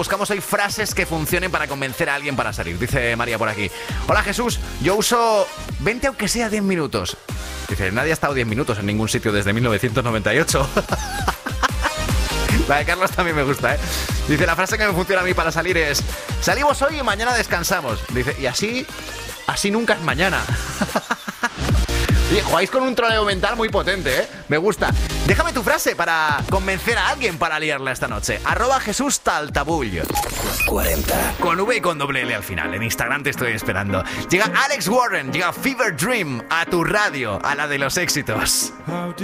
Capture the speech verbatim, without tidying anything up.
Buscamos hoy frases que funcionen para convencer a alguien para salir. Dice María por aquí. Hola Jesús, yo uso vente aunque sea diez minutos. Dice, nadie ha estado diez minutos en ningún sitio desde mil novecientos noventa y ocho. La de Carlos también me gusta, ¿eh? Dice, la frase que me funciona a mí para salir es: salimos hoy y mañana descansamos. Dice, y así, así nunca es mañana. Oye, jugáis con un troleo mental muy potente, ¿eh? Me gusta. Déjame tu frase para convencer a alguien para liarla esta noche. Arroba Jesús Taltabull. cuarenta. Con V y con doble L al final. En Instagram te estoy esperando. Llega Alex Warren, llega Fever Dream a tu radio, a la de los éxitos.